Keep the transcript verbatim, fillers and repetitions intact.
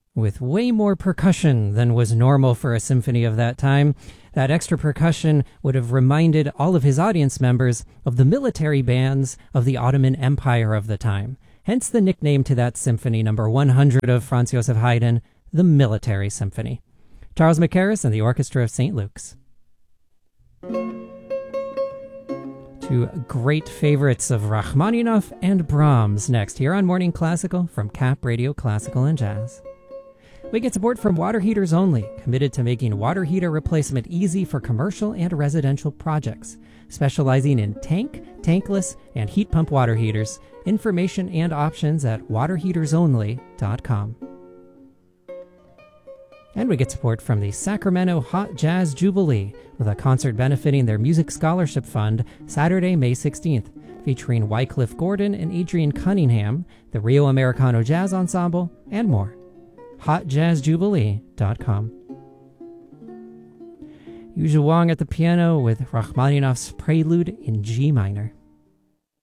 with way more percussion than was normal for a symphony of that time. That extra percussion would have reminded all of his audience members of the military bands of the Ottoman Empire of the time. Hence the nickname to that symphony, number one hundred of Franz Joseph Haydn, the Military Symphony. Charles Mackerras and the Orchestra of Saint Luke's. Two great favorites of Rachmaninoff and Brahms next here on Morning Classical from Cap Radio Classical and Jazz. We get support from Water Heaters Only, committed to making water heater replacement easy for commercial and residential projects, specializing in tank, tankless, and heat pump water heaters. Information and options at water heaters only dot com. And we get support from the Sacramento Hot Jazz Jubilee, with a concert benefiting their Music Scholarship Fund Saturday, May sixteenth, featuring Wycliffe Gordon and Adrian Cunningham, the Rio Americano Jazz Ensemble, and more. hot jazz jubilee dot com. Yuzhu Wang at the piano with Rachmaninoff's Prelude in G minor.